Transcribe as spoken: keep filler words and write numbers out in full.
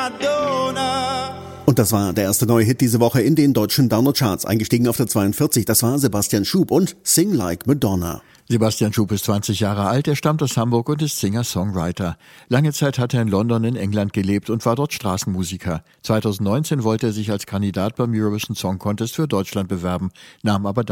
Madonna. Und das war der erste neue Hit diese Woche in den deutschen Download-Charts. Eingestiegen auf der zweiundvierzig, das war Sebastian Schub und Sing Like Madonna. Sebastian Schub ist zwanzig Jahre alt, er stammt aus Hamburg und ist Singer-Songwriter. Lange Zeit hat er in London in England gelebt und war dort Straßenmusiker. zweitausendneunzehn wollte er sich als Kandidat beim Eurovision Song Contest für Deutschland bewerben, nahm aber